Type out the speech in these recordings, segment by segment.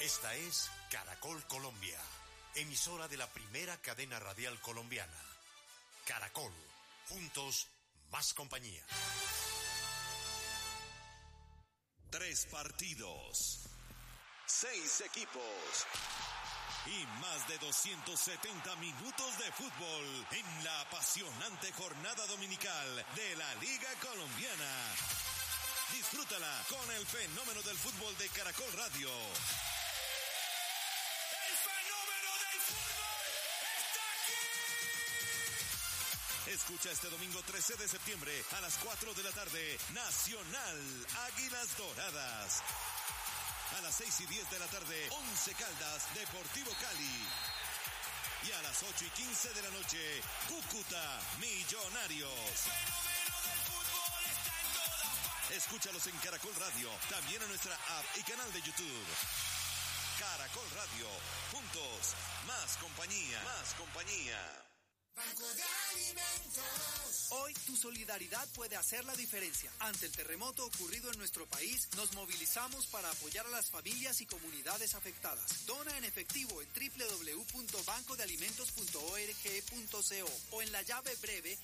Esta es Caracol Colombia, emisora de la primera cadena radial colombiana. Caracol, juntos, más compañía. 3 partidos, 6 equipos y más de 270 minutos de fútbol en la apasionante jornada dominical de la Liga Colombiana. Disfrútala con el fenómeno del fútbol de Caracol Radio. ¡El fenómeno del fútbol está aquí! Escucha este domingo 13 de septiembre a las 4 de la tarde, Nacional Águilas Doradas. A las 6:10 de la tarde, Once Caldas, Deportivo Cali. Y a las 8:15 de la noche, Cúcuta Millonarios. El fenómeno del fútbol está en todas partes. Escúchalos en Caracol Radio, también en nuestra app y canal de YouTube. Caracol Radio, juntos, más compañía, más compañía. Banco de Alimentos. Hoy tu solidaridad puede hacer la diferencia. Ante el terremoto ocurrido en nuestro país, nos movilizamos para apoyar a las familias y comunidades afectadas. Dona en efectivo en www.bancodealimentos.org.co o en la llave breve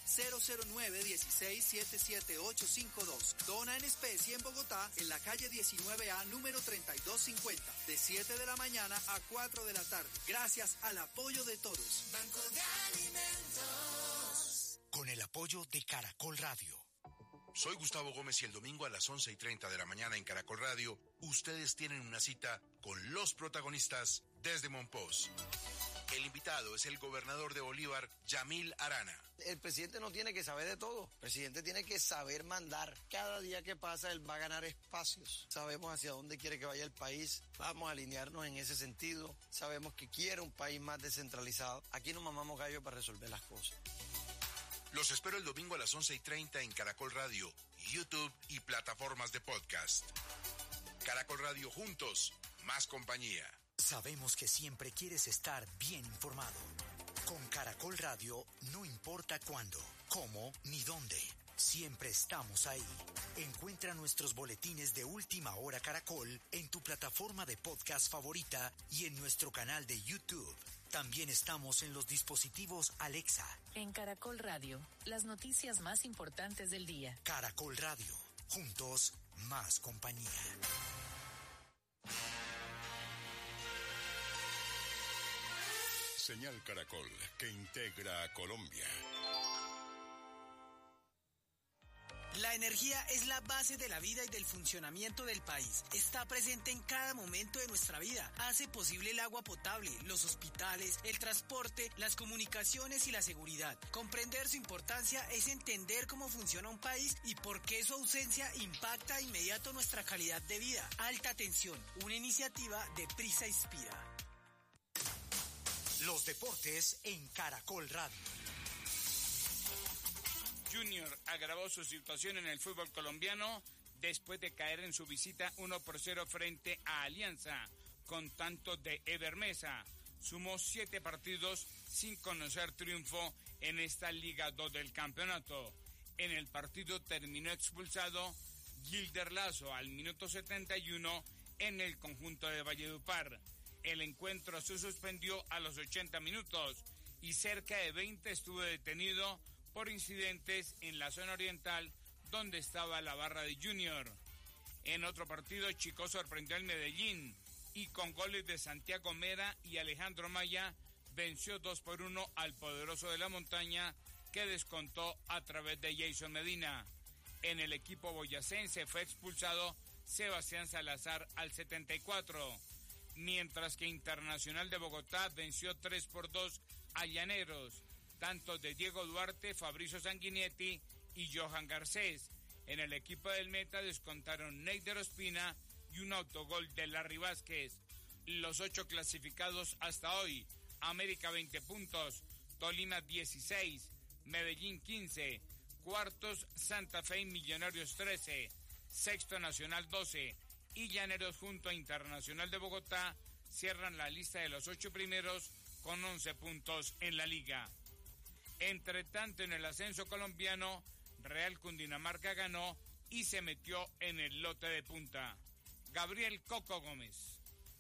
009-16-77852. Dona en especie en Bogotá, en la calle 19A, número 3250, de 7 de la mañana a 4 de la tarde. Gracias al apoyo de todos. Banco de Alimentos. Con el apoyo de Caracol Radio. Soy Gustavo Gómez y el domingo a las 11:30 de la mañana en Caracol Radio, ustedes tienen una cita con los protagonistas desde Monpós. El invitado es el gobernador de Bolívar, Yamil Arana. El presidente no tiene que saber de todo. El presidente tiene que saber mandar. Cada día que pasa, él va a ganar espacios. Sabemos hacia dónde quiere que vaya el país. Vamos a alinearnos en ese sentido. Sabemos que quiere un país más descentralizado. Aquí no mamamos gallo para resolver las cosas. Los espero el domingo a las 11:30 en Caracol Radio, YouTube y plataformas de podcast. Caracol Radio, juntos, más compañía. Sabemos que siempre quieres estar bien informado. Con Caracol Radio, no importa cuándo, cómo ni dónde, siempre estamos ahí. Encuentra nuestros boletines de Última Hora Caracol en tu plataforma de podcast favorita y en nuestro canal de YouTube. También estamos en los dispositivos Alexa. En Caracol Radio, las noticias más importantes del día. Caracol Radio, juntos, más compañía. Señal Caracol, que integra a Colombia. La energía es la base de la vida y del funcionamiento del país. Está presente en cada momento de nuestra vida. Hace posible el agua potable, los hospitales, el transporte, las comunicaciones y la seguridad. Comprender su importancia es entender cómo funciona un país y por qué su ausencia impacta de inmediato nuestra calidad de vida. Alta Tensión, una iniciativa de Prisa Inspira. Los deportes en Caracol Radio. Junior agravó su situación en el fútbol colombiano después de caer en su visita 1-0 frente a Alianza, con tanto de Ever Mesa. Sumó 7 partidos sin conocer triunfo en esta Liga 2 del campeonato. En el partido terminó expulsado Gilder Lazo al minuto 71 en el conjunto de Valledupar. El encuentro se suspendió a los 80 minutos y cerca de 20 estuvo detenido por incidentes en la zona oriental donde estaba la barra de Junior. En otro partido, Chico sorprendió al Medellín y con goles de Santiago Mera y Alejandro Maya venció 2-1 al poderoso de la montaña, que descontó a través de Jason Medina. En el equipo boyacense fue expulsado Sebastián Salazar al 74, mientras que Internacional de Bogotá venció 3-2 a Llaneros, tanto de Diego Duarte, Fabricio Sanguinetti y Johan Garcés. En el equipo del Meta descontaron Neider Ospina y un autogol de Larry Vázquez. Los 8 clasificados hasta hoy: América 20 puntos, Tolima 16, Medellín 15, cuartos Santa Fe y Millonarios 13, sexto Nacional 12 y Llaneros junto a Internacional de Bogotá cierran la lista de los 8 primeros con 11 puntos en la liga. Entre tanto, en el ascenso colombiano, Real Cundinamarca ganó y se metió en el lote de punta. Gabriel Coco Gómez.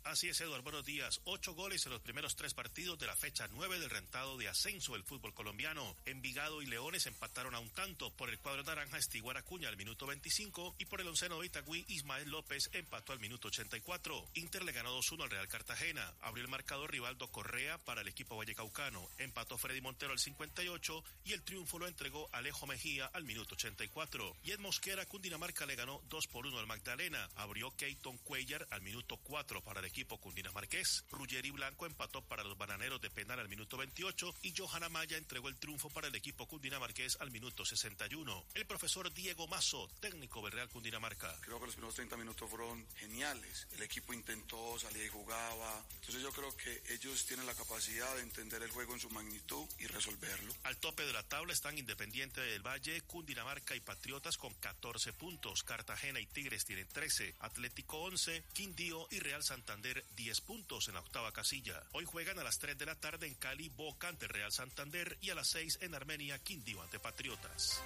Así es, Eduardo, buenos días. 8 goles en los primeros 3 partidos de la fecha 9 del rentado de ascenso del fútbol colombiano. Envigado y Leones empataron a un tanto. Por el cuadro naranja, Estiguar Acuña al minuto 25 y por el onceno de Itagüí, Ismael López empató al minuto 84. Inter le ganó 2-1 al Real Cartagena. Abrió el marcador Rivaldo Correa para el equipo vallecaucano. Empató Freddy Montero al 58 y el triunfo lo entregó Alejo Mejía al minuto 84. Y en Mosquera, Cundinamarca le ganó 2-1 al Magdalena. Abrió Keyton Cuellar al minuto 4 para el equipo cundinamarqués. Ruggeri Blanco empató para los Bananeros de penal al minuto 28 y Johan Amaya entregó el triunfo para el equipo cundinamarqués al minuto 61. El profesor Diego Mazo, técnico del Real Cundinamarca. Creo que los primeros 30 minutos fueron geniales. El equipo intentó, salía y jugaba. Entonces yo creo que ellos tienen la capacidad de entender el juego en su magnitud y resolverlo. Al tope de la tabla están Independiente del Valle, Cundinamarca y Patriotas con 14 puntos. Cartagena y Tigres tienen 13, Atlético 11, Quindío y Real Santander 10 puntos en la octava casilla. Hoy juegan a las 3 de la tarde en Cali, Boca ante Real Santander y a las 6 en Armenia, Quindío ante Patriotas.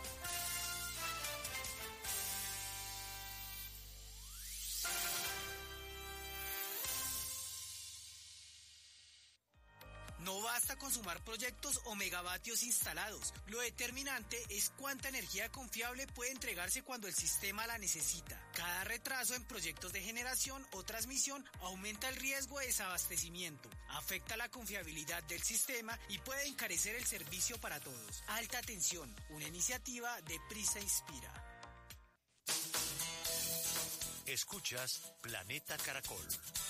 No basta con sumar proyectos o megavatios instalados. Lo determinante es cuánta energía confiable puede entregarse cuando el sistema la necesita. Cada retraso en proyectos de generación o transmisión aumenta el riesgo de desabastecimiento, afecta la confiabilidad del sistema y puede encarecer el servicio para todos. Alta tensión, una iniciativa de Prisa Inspira. Escuchas Planeta Caracol.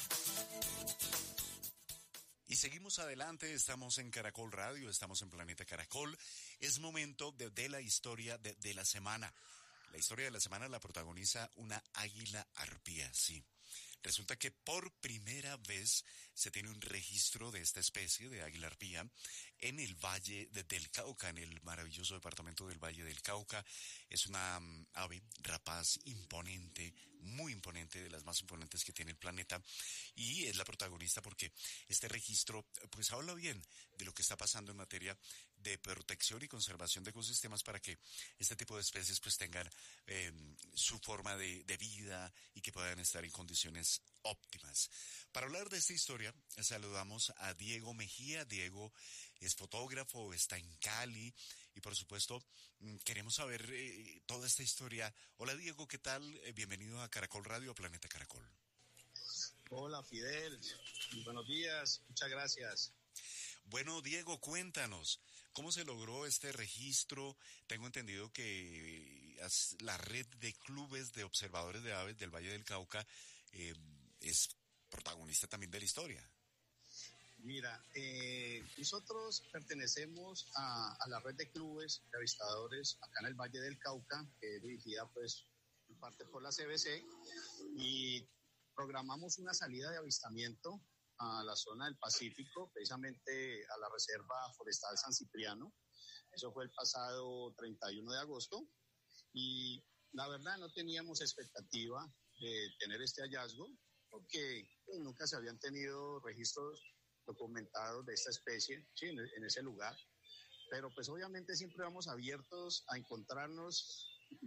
Y seguimos adelante, estamos en Caracol Radio, estamos en Planeta Caracol. Es momento de la historia de la semana. La historia de la semana la protagoniza una águila arpía, sí. Resulta que por primera vez se tiene un registro de esta especie de águila arpía en el Valle del Cauca, en el maravilloso departamento del Valle del Cauca. Es una ave rapaz imponente, muy imponente, de las más imponentes que tiene el planeta, y es la protagonista porque este registro pues habla bien de lo que está pasando en materia de protección y conservación de ecosistemas para que este tipo de especies pues tengan su forma de vida y que puedan estar en condiciones óptimas. Para hablar de esta historia, saludamos a Diego Mejía. Diego es fotógrafo, está en Cali y por supuesto queremos saber toda esta historia. Hola Diego, ¿qué tal? Bienvenido a Caracol Radio, a Planeta Caracol. Hola Fidel, buenos días, muchas gracias. Bueno, Diego, cuéntanos, ¿cómo se logró este registro? Tengo entendido que la red de clubes de observadores de aves del Valle del Cauca es protagonista también de la historia. Mira, nosotros pertenecemos a la red de clubes de avistadores acá en el Valle del Cauca, que es dirigida pues en parte por la CBC, y programamos una salida de avistamiento a la zona del Pacífico, precisamente a la Reserva Forestal San Cipriano. Eso fue el pasado 31 de agosto y la verdad no teníamos expectativa de tener este hallazgo porque nunca se habían tenido registros documentados de esta especie, sí, en ese lugar. Pero pues obviamente siempre vamos abiertos a encontrarnos